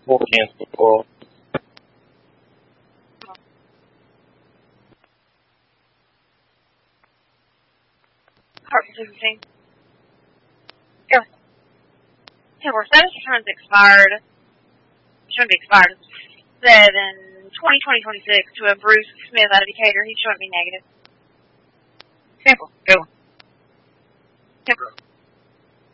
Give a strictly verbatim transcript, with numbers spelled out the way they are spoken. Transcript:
More cans before. Heart machine. Go. Temporary status returns expired. Shouldn't be expired. Seven twenty twenty twenty six to a Bruce Smith out of Decatur. He shouldn't be negative. Simple. Go. Temporary.